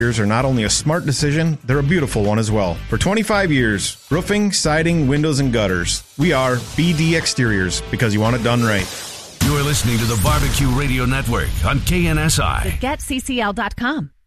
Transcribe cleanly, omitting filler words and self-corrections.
are not only a smart decision, they're a beautiful one as well. For 25 years, roofing, siding, windows, and gutters. We are BD Exteriors, because you want it done right. You're listening to the Barbecue Radio Network on KNSI. GetCCL.com.